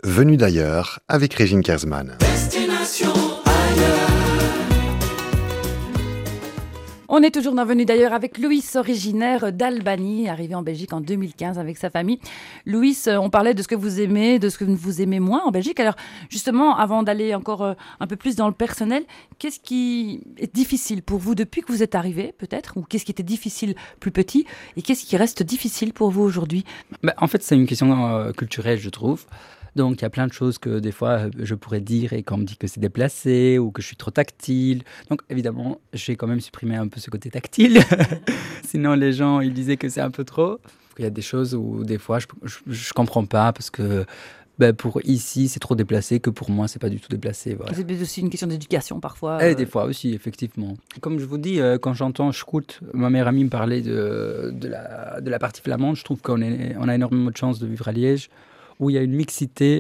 Venu d'ailleurs avec Régine Kersman. Destination ailleurs. On est toujours dans Venu d'ailleurs avec Louis, originaire d'Albanie, arrivé en Belgique en 2015 avec sa famille. Louis, on parlait de ce que vous aimez, de ce que vous aimez moins en Belgique. Alors justement, avant d'aller encore un peu plus dans le personnel, qu'est-ce qui est difficile pour vous depuis que vous êtes arrivé peut-être? Ou qu'est-ce qui était difficile plus petit? Et qu'est-ce qui reste difficile pour vous aujourd'hui? En fait, c'est une question culturelle, je trouve. Donc, il y a plein de choses que des fois, je pourrais dire et qu'on me dit que c'est déplacé ou que je suis trop tactile. Donc, évidemment, j'ai quand même supprimé un peu ce côté tactile. Sinon, les gens, ils disaient que c'est un peu trop. Il y a des choses où, des fois, je comprends pas parce que pour ici, c'est trop déplacé, que pour moi, c'est pas du tout déplacé. Voilà. C'est aussi une question d'éducation parfois. Et des fois aussi, effectivement. Comme je vous dis, quand j'entends Scout, ma meilleure amie me parlait de la partie flamande, je trouve qu'on a énormément de chance de vivre à Liège, où il y a une mixité,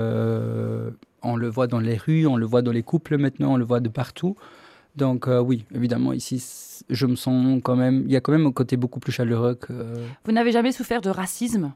on le voit dans les rues, on le voit dans les couples maintenant, on le voit de partout. Donc oui, évidemment, ici, je me sens quand même... Il y a quand même un côté beaucoup plus chaleureux que... Vous n'avez jamais souffert de racisme?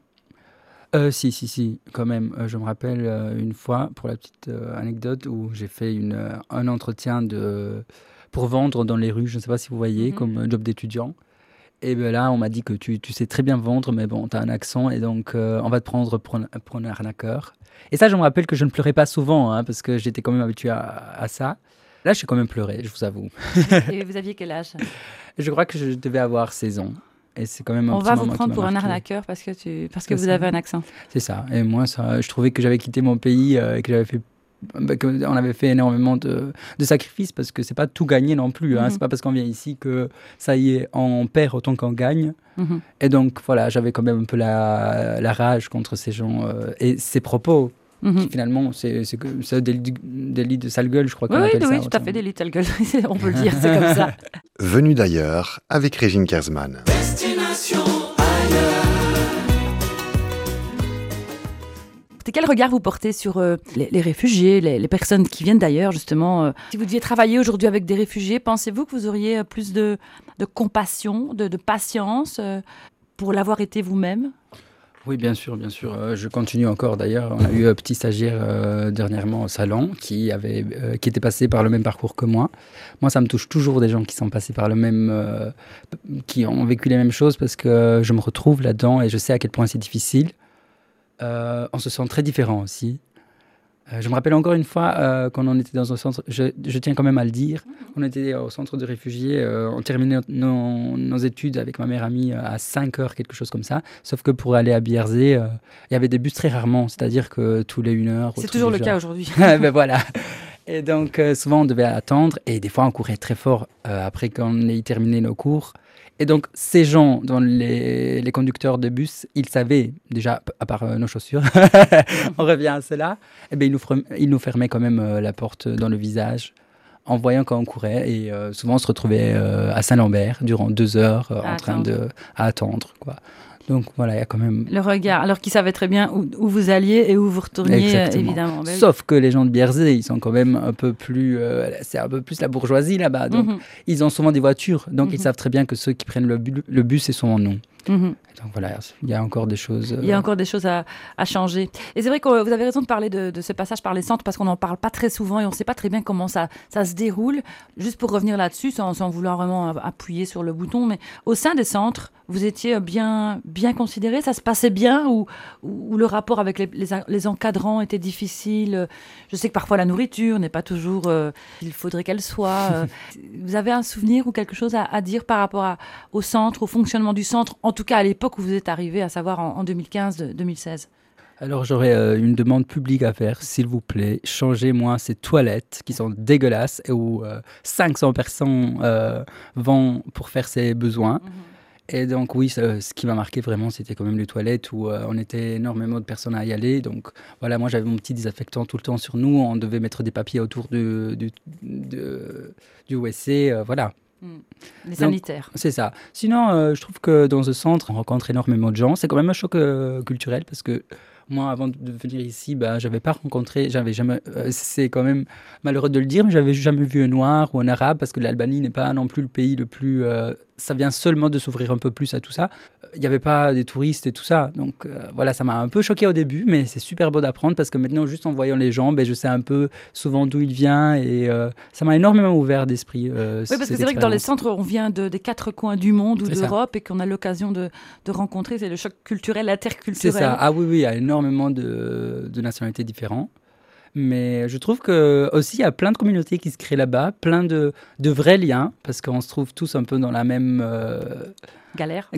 Si, quand même. Je me rappelle une fois, pour la petite anecdote, où j'ai fait un entretien pour vendre dans les rues, je ne sais pas si vous voyez, comme job d'étudiant. Et bien là, on m'a dit que tu sais très bien vendre, mais bon, tu as un accent, et donc on va te prendre pour un arnaqueur. Et ça, je me rappelle que je ne pleurais pas souvent, hein, parce que j'étais quand même habitué à ça. Là, j'ai quand même pleuré, je vous avoue. Et vous aviez quel âge? Je crois que je devais avoir 16 ans. Et c'est quand même on va vous prendre pour un arnaqueur parce que vous avez un accent. C'est ça. Et moi, je trouvais que j'avais quitté mon pays et que j'avais fait... qu'on avait fait énormément de sacrifices parce que c'est pas tout gagné non plus. Hein. C'est pas parce qu'on vient ici que ça y est, on perd autant qu'on gagne. Et donc voilà, j'avais quand même un peu la rage contre ces gens et ces propos. Qui, finalement, c'est délit de sale gueule, je crois qu'on appelle ça. Oui, tout à fait, délit de sale gueule, on peut le dire, c'est comme ça. Venu d'ailleurs avec Régine Kersman. Destination ailleurs. Quel regard vous portez sur les réfugiés, les personnes qui viennent d'ailleurs, justement si vous deviez travailler aujourd'hui avec des réfugiés, pensez-vous que vous auriez plus de compassion, de patience pour l'avoir été vous-même? Oui, bien sûr. Je continue encore d'ailleurs. On a eu un petit stagiaire dernièrement au salon qui était passé par le même parcours que moi. Moi, ça me touche toujours des gens qui sont passés par qui ont vécu les mêmes choses parce que je me retrouve là-dedans et je sais à quel point c'est difficile. On se sent très différent aussi. Je me rappelle encore une fois quand on était dans un centre, je tiens quand même à le dire, on était au centre de réfugiés, on terminait nos études avec ma meilleure amie à 5 heures, quelque chose comme ça, sauf que pour aller à Bierzé, il y avait des bus très rarement, c'est-à-dire que tous les 1 heure... C'est toujours le cas aujourd'hui. Voilà. Et donc souvent on devait attendre et des fois on courait très fort après qu'on ait terminé nos cours. Et donc, ces gens, dans les conducteurs de bus, ils savaient, déjà, à part nos chaussures, on revient à cela, et bien, ils nous fermaient quand même la porte dans le visage en voyant qu'on courait. Et souvent, on se retrouvait à Saint-Lambert durant 2 heures en train d'attendre, quoi. Donc voilà, il y a quand même... Le regard, alors qu'ils savaient très bien où vous alliez et où vous retourniez, évidemment. Sauf que les gens de Bierzé, ils sont quand même un peu plus... c'est un peu plus la bourgeoisie là-bas. Donc, ils ont souvent des voitures. Donc, ils savent très bien que ceux qui prennent le bus, c'est souvent non. Donc voilà, il y a encore des choses... Il y a encore des choses à changer. Et c'est vrai que vous avez raison de parler de ce passage par les centres parce qu'on n'en parle pas très souvent et on ne sait pas très bien comment ça se déroule. Juste pour revenir là-dessus, sans vouloir vraiment appuyer sur le bouton, mais au sein des centres, vous étiez bien considéré? Ça se passait bien ou le rapport avec les encadrants était difficile? Je sais que parfois la nourriture n'est pas toujours il faudrait qu'elle soit. Vous avez un souvenir ou quelque chose à dire par rapport au centre, au fonctionnement du centre, en tout cas à l'époque où vous êtes arrivé, à savoir en 2015-2016? Alors j'aurais une demande publique à faire, s'il vous plaît, changez-moi ces toilettes qui sont dégueulasses et où 500 personnes vont pour faire ses besoins. Et donc oui, ce qui m'a marqué vraiment, c'était quand même les toilettes où on était énormément de personnes à y aller. Donc voilà, moi j'avais mon petit désinfectant tout le temps sur nous, on devait mettre des papiers autour du WC, voilà. Les sanitaires. Donc, c'est ça. Sinon, je trouve que dans ce centre, on rencontre énormément de gens. C'est quand même un choc culturel parce que moi, avant de venir ici, j'avais pas rencontré, j'avais jamais, c'est quand même malheureux de le dire, mais j'avais jamais vu un noir ou un arabe parce que l'Albanie n'est pas non plus le pays le plus ça vient seulement de s'ouvrir un peu plus à tout ça. Il n'y avait pas des touristes et tout ça. Donc voilà, ça m'a un peu choqué au début, mais c'est super beau d'apprendre parce que maintenant, juste en voyant les gens, je sais un peu souvent d'où il vient et ça m'a énormément ouvert d'esprit. Oui, parce que c'est vrai que dans les centres, on vient des 4 coins du monde ou C'est d'Europe et qu'on a l'occasion de rencontrer. C'est le choc culturel, interculturel. C'est ça. Ah oui, il y a énormément de nationalités différentes. Mais je trouve que aussi il y a plein de communautés qui se créent là-bas, plein de vrais liens, parce qu'on se trouve tous un peu dans la même Galère.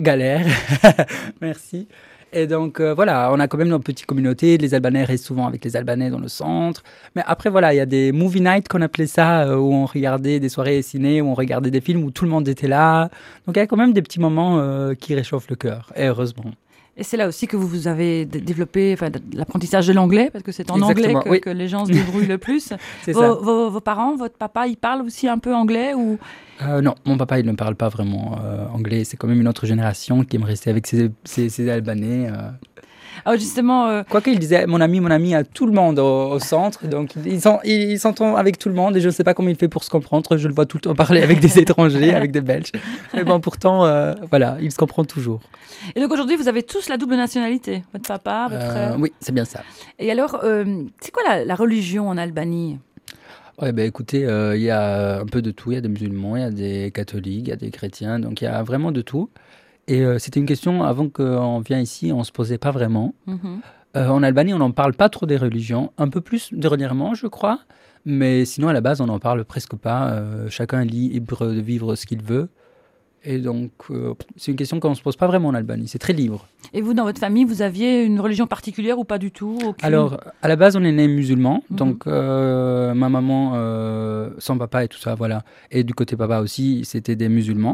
Merci. Et donc voilà, on a quand même nos petites communautés. Les Albanais restent souvent avec les Albanais dans le centre. Mais après voilà, il y a des movie nights qu'on appelait ça, où on regardait des soirées ciné, où on regardait des films où tout le monde était là. Donc il y a quand même des petits moments qui réchauffent le cœur, et heureusement. Et c'est là aussi que vous avez développé l'apprentissage de l'anglais, parce que c'est en anglais que les gens se débrouillent le plus. C'est ça. Vos parents, votre papa, ils parlent aussi un peu anglais ou... Non, mon papa, il ne parle pas vraiment anglais. C'est quand même une autre génération qui aime rester avec ses Albanais. Ah, justement... Quoique, il disait mon ami à tout le monde au centre. Donc, il s'entend avec tout le monde et je ne sais pas comment il fait pour se comprendre. Je le vois tout le temps parler avec des étrangers, avec des Belges. Mais bon, pourtant, voilà, il se comprend toujours. Et donc, aujourd'hui, vous avez tous la double nationalité. Votre papa, votre frère. Oui, c'est bien ça. Et alors, c'est quoi la religion en Albanie ? Ouais, écoutez, il y a un peu de tout. Il y a des musulmans, il y a des catholiques, il y a des chrétiens. Donc, il y a vraiment de tout. Et c'était une question, avant qu'on vienne ici, on ne se posait pas vraiment. En Albanie, on n'en parle pas trop des religions. Un peu plus dernièrement, je crois. Mais sinon, à la base, on n'en parle presque pas. Chacun est libre de vivre ce qu'il veut. Et donc, c'est une question qu'on ne se pose pas vraiment en Albanie. C'est très libre. Et vous, dans votre famille, vous aviez une religion particulière ou pas du tout ? Aucune ? Alors, à la base, on est né musulmans. Donc, ma maman, son papa et tout ça, voilà. Et du côté papa aussi, c'était des musulmans.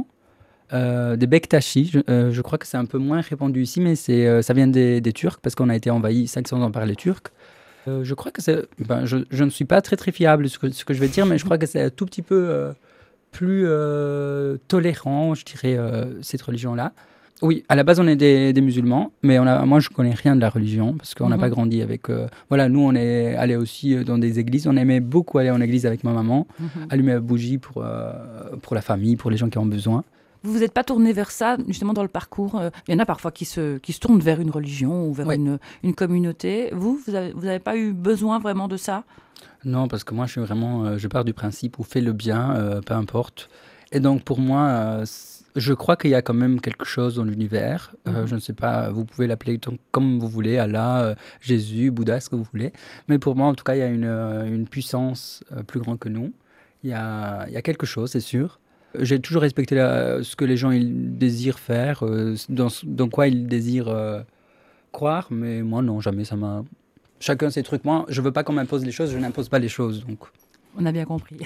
Des Bektashi, je crois que c'est un peu moins répandu ici, mais ça vient des Turcs, parce qu'on a été envahi 500 ans par les Turcs. Je crois que c'est... je ne suis pas très très fiable de ce que je vais dire, mais je crois que c'est un tout petit peu plus tolérant, je dirais, cette religion-là. Oui, à la base, on est des musulmans, mais moi, je ne connais rien de la religion, parce qu'on n'a pas grandi avec... voilà, nous, on est allés aussi dans des églises. On aimait beaucoup aller en église avec ma maman, allumer la bougie pour la famille, pour les gens qui ont besoin. Vous vous êtes pas tourné vers ça, justement, dans le parcours. Il y en a parfois qui se tournent vers une religion ou vers une communauté. Vous avez pas eu besoin vraiment de ça ? Non, parce que moi, je pars du principe où fais le bien, peu importe. Et donc, pour moi, je crois qu'il y a quand même quelque chose dans l'univers. Je ne sais pas, vous pouvez l'appeler comme vous voulez, Allah, Jésus, Bouddha, ce que vous voulez. Mais pour moi, en tout cas, il y a une puissance plus grande que nous. Il y a quelque chose, c'est sûr. J'ai toujours respecté ce que les gens ils désirent faire, dans quoi ils désirent croire, mais moi non, jamais ça m'a... Chacun ses trucs. Moi, je veux pas qu'on m'impose les choses, je n'impose pas les choses. Donc. On a bien compris.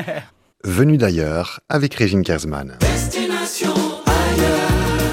Venu d'ailleurs avec Régine Kersman. Destination ailleurs.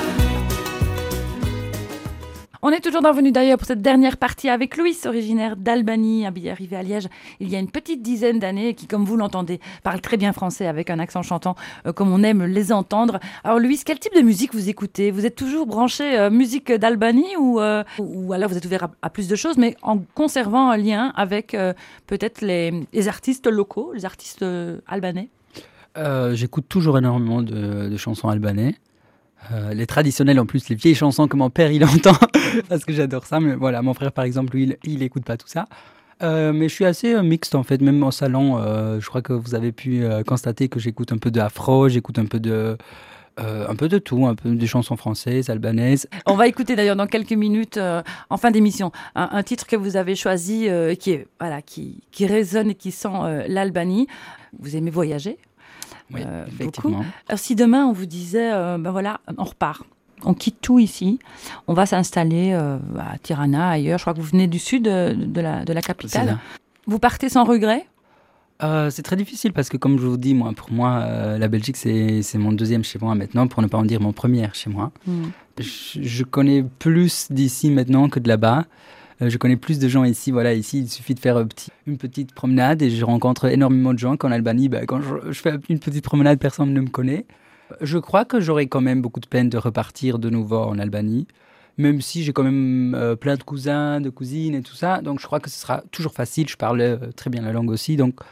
On est toujours dans Venu d'ailleurs pour cette dernière partie avec Louis, originaire d'Albanie, arrivé à Liège il y a une petite dizaine d'années, qui, comme vous l'entendez, parle très bien français avec un accent chantant comme on aime les entendre. Alors Louis, quel type de musique vous écoutez ? Vous êtes toujours branché musique d'Albanie ou alors vous êtes ouvert à plus de choses, mais en conservant un lien avec peut-être les artistes locaux, les artistes albanais ? J'écoute toujours énormément de chansons albanais. Les traditionnelles en plus, les vieilles chansons que mon père il entend parce que j'adore ça, mais voilà, mon frère par exemple lui il écoute pas tout ça, mais je suis assez mixte en fait, même en salon. Je crois que vous avez pu constater que j'écoute un peu de afro, j'écoute un peu de tout, un peu des chansons françaises, albanaises. On va écouter d'ailleurs dans quelques minutes, en fin d'émission, un titre que vous avez choisi qui résonne et qui sent l'Albanie. Vous aimez voyager ? Oui, effectivement. Alors, si demain on vous disait, on repart, on quitte tout ici, on va s'installer à Tirana, ailleurs, je crois que vous venez du sud de la capitale. Vous partez sans regret ? C'est très difficile parce que, comme je vous dis, pour moi, la Belgique, c'est mon deuxième chez moi maintenant, pour ne pas en dire mon premier chez moi. Je connais plus d'ici maintenant que de là-bas. Je connais plus de gens ici. Voilà, ici, il suffit de faire une petite promenade et je rencontre énormément de gens. Qu'en Albanie, quand je fais une petite promenade, personne ne me connaît. Je crois que j'aurai quand même beaucoup de peine de repartir de nouveau en Albanie, même si j'ai quand même plein de cousins, de cousines et tout ça. Donc, je crois que ce sera toujours facile. Je parle très bien la langue aussi. Donc,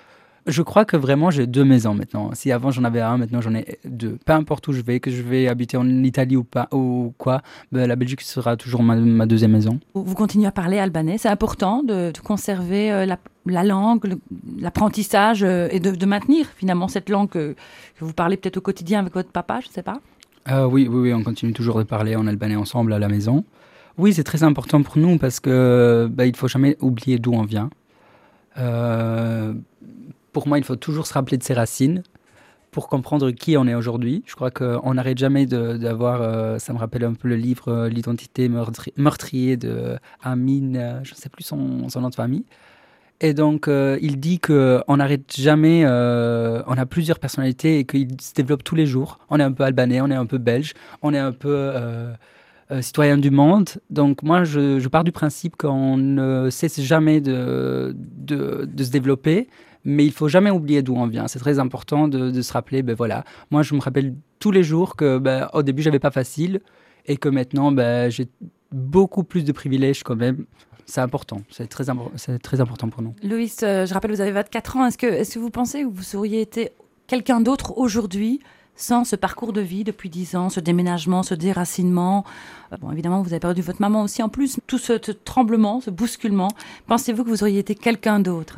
Je crois que vraiment j'ai 2 maisons maintenant. Si avant j'en avais un, maintenant j'en ai 2. Peu importe où je vais, que je vais habiter en Italie ou pas, ou quoi, la Belgique sera toujours ma deuxième maison. Vous continuez à parler albanais. C'est important de conserver la langue, l'apprentissage et de maintenir finalement cette langue que vous parlez peut-être au quotidien avec votre papa, je ne sais pas. Oui, on continue toujours de parler en albanais ensemble à la maison. Oui, c'est très important pour nous parce que il ne faut jamais oublier d'où on vient. Pour moi, il faut toujours se rappeler de ses racines pour comprendre qui on est aujourd'hui. Je crois qu'on n'arrête jamais d'avoir... ça me rappelle un peu le livre L'identité meurtrier de Amin, je ne sais plus son nom de famille. Et donc, il dit qu'on n'arrête jamais, on a plusieurs personnalités et qu'ils se développent tous les jours. On est un peu albanais, on est un peu belge, on est un peu citoyen du monde. Donc moi, je pars du principe qu'on ne cesse jamais de se développer, mais il ne faut jamais oublier d'où on vient. C'est très important de se rappeler, voilà, moi je me rappelle tous les jours que au début, je n'avais pas facile et que maintenant, j'ai beaucoup plus de privilèges quand même. C'est important, c'est très important pour nous. Louis, je rappelle, vous avez 24 ans. Est-ce que vous pensez que vous auriez été quelqu'un d'autre aujourd'hui sans ce parcours de vie depuis 10 ans, ce déménagement, ce déracinement? Évidemment, vous avez perdu votre maman aussi en plus. Tout ce tremblement, ce bousculement, pensez-vous que vous auriez été quelqu'un d'autre?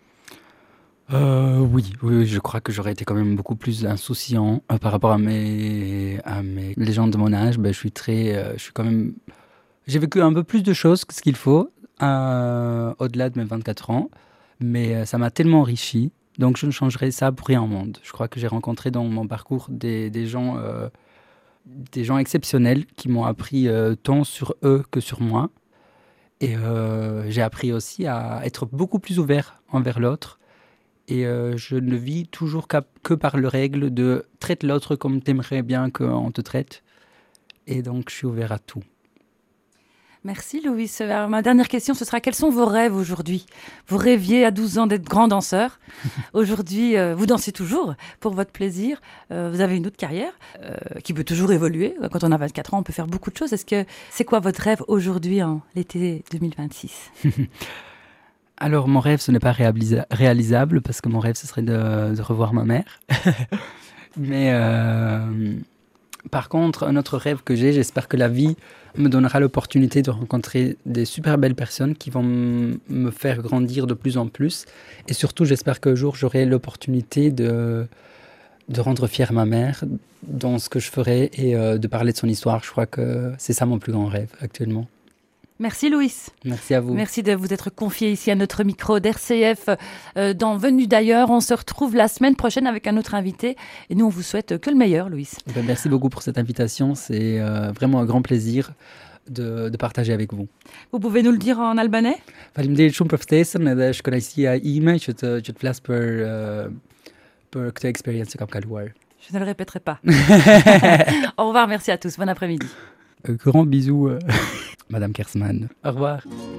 Oui, je crois que j'aurais été quand même beaucoup plus insouciant par rapport à les gens de mon âge. Je suis quand même... J'ai vécu un peu plus de choses que ce qu'il faut au-delà de mes 24 ans, mais ça m'a tellement enrichi, donc je ne changerai ça pour rien au monde. Je crois que j'ai rencontré dans mon parcours des gens exceptionnels qui m'ont appris tant sur eux que sur moi, et j'ai appris aussi à être beaucoup plus ouvert envers l'autre, et je ne vis toujours que par le règle de traite l'autre comme t'aimerais bien qu'on te traite, et donc je suis ouvert à tout. Merci Louis. Ma dernière question, ce sera quels sont vos rêves aujourd'hui? Vous rêviez à 12 ans d'être grand danseur. Aujourd'hui, vous dansez toujours pour votre plaisir. Vous avez une autre carrière qui peut toujours évoluer. Quand on a 24 ans, on peut faire beaucoup de choses. C'est quoi votre rêve aujourd'hui en l'été 2026? Alors, mon rêve, ce n'est pas réalisable parce que mon rêve, ce serait de revoir ma mère. Mais par contre, un autre rêve que j'espère que la vie me donnera l'opportunité de rencontrer des super belles personnes qui vont me faire grandir de plus en plus. Et surtout, j'espère qu'un jour, j'aurai l'opportunité de rendre fière ma mère dans ce que je ferai et de parler de son histoire. Je crois que c'est ça mon plus grand rêve actuellement. Merci Louis. Merci à vous. Merci de vous être confié ici à notre micro d'RCF dans Venu d'ailleurs. On se retrouve la semaine prochaine avec un autre invité. Et nous, on vous souhaite que le meilleur, Louis. Merci beaucoup pour cette invitation. C'est vraiment un grand plaisir de partager avec vous. Vous pouvez nous le dire en albanais? Faleminderit shumë për ftesën edhe shkënaqësia ime që të flas për këtë eksperiencë që kam kaluar. Je ne le répéterai pas. Au revoir, merci à tous. Bon après-midi. Grand bisou, Madame Kersman. Au revoir.